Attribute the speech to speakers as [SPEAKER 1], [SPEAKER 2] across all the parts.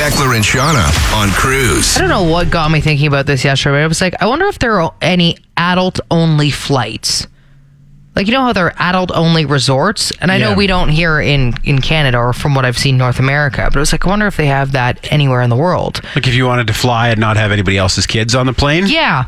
[SPEAKER 1] Beckler and Shauna on Cruise.
[SPEAKER 2] I don't know what got me thinking about this yesterday, but I was like, I wonder if there are any adult-only flights. Like, you know how there are adult-only resorts? And I know we don't here in Canada, or from what I've seen, North America. But it was like, I wonder if they have that anywhere in the world.
[SPEAKER 3] Like if you wanted to fly and not have anybody else's kids on the plane?
[SPEAKER 2] Yeah.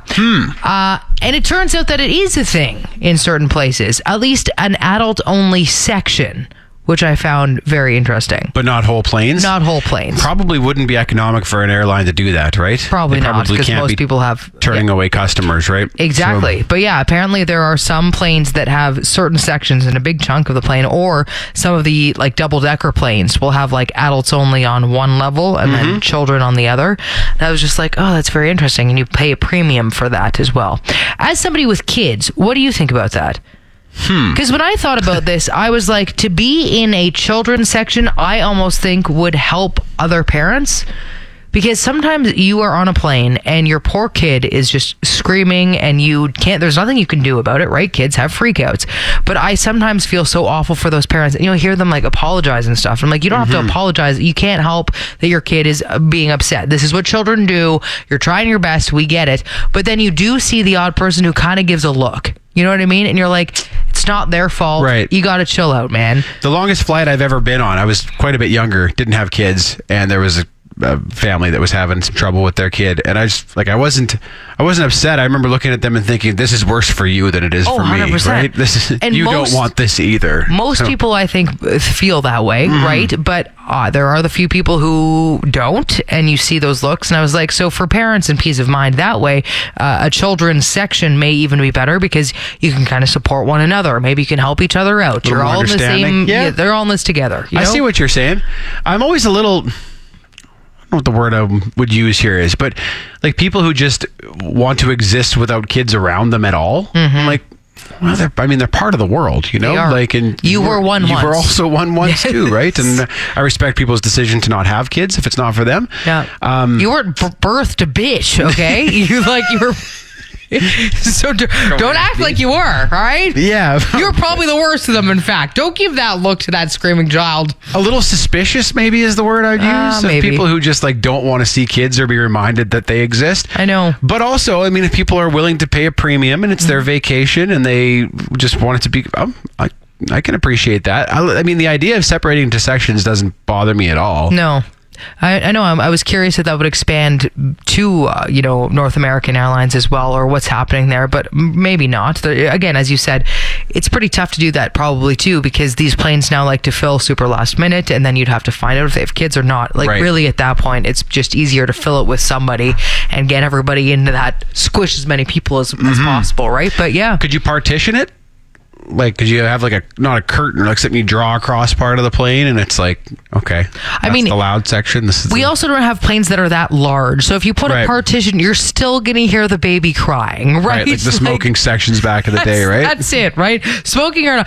[SPEAKER 2] And it turns out that it is a thing in certain places. At least an adult-only section, which I found very interesting.
[SPEAKER 3] But not whole planes?
[SPEAKER 2] Not whole planes.
[SPEAKER 3] Probably wouldn't be economic for an airline to do that, right?
[SPEAKER 2] Probably not, because most people have...
[SPEAKER 3] turning away customers, right?
[SPEAKER 2] Exactly. So, but yeah, apparently there are some planes that have certain sections in a big chunk of the plane, or some of the like double-decker planes will have like adults only on one level and then children on the other. And I was just like, oh, that's very interesting. And you pay a premium for that as well. As somebody with kids, what do you think about that? Because when I thought about this, I was like, to be in a children's section, I almost think would help other parents. Because sometimes you are on a plane and your poor kid is just screaming and there's nothing you can do about it, right? Kids have freakouts. But I sometimes feel so awful for those parents. And, hear them like apologize and stuff. I'm like, you don't have to apologize. You can't help that your kid is being upset. This is what children do. You're trying your best. We get it. But then you do see the odd person who kind of gives a look. You know what I mean? And you're like, it's not their fault. Right. You got to chill out, man.
[SPEAKER 3] The longest flight I've ever been on, I was quite a bit younger, didn't have kids, and there was a family that was having some trouble with their kid, and I just I wasn't upset. I remember looking at them and thinking, this is worse for you than it is for 100%. Me, right? And you don't want this either.
[SPEAKER 2] Most people, I think, feel that way, right? But there are the few people who don't, and you see those looks, and I was like, so for parents and peace of mind that way, a children's section may even be better, because you can kind of support one another. Maybe you can help each other out. You're all in the same, they're all in this together.
[SPEAKER 3] I see what you're saying. I'm always a little... what the word I would use here is, but like people who just want to exist without kids around them at all. I'm like, well, they're part of the world,
[SPEAKER 2] They are.
[SPEAKER 3] Like, and
[SPEAKER 2] you were one once.
[SPEAKER 3] You were also one once too, right? And I respect people's decision to not have kids if it's not for them.
[SPEAKER 2] Yeah. You weren't birthed a bitch, okay? you were. So don't act like you were, all right?
[SPEAKER 3] Yeah.
[SPEAKER 2] You were probably the worst of them, in fact. Don't give that look to that screaming child.
[SPEAKER 3] A little suspicious, maybe, is the word I'd use. Maybe. Of people who just don't want to see kids or be reminded that they exist.
[SPEAKER 2] I know.
[SPEAKER 3] But also, if people are willing to pay a premium and it's their vacation and they just want it to be... I can appreciate that. The idea of separating into sections doesn't bother me at all.
[SPEAKER 2] No. I know. I was curious if that would expand to, North American Airlines as well, or what's happening there, but maybe not. Again, as you said, it's pretty tough to do that probably too, because these planes now like to fill super last minute, and then you'd have to find out if they have kids or not. Really at that point, it's just easier to fill it with somebody and get everybody into that, squish as many people as possible, right? But yeah.
[SPEAKER 3] Could you partition it? Could you have not a curtain, something you draw across part of the plane, and it's okay, that's the loud section.
[SPEAKER 2] We also don't have planes that are that large, so if you put a partition, you're still gonna hear the baby crying, right?
[SPEAKER 3] Like the smoking sections back in the day, right?
[SPEAKER 2] That's it, right? Smoking or not.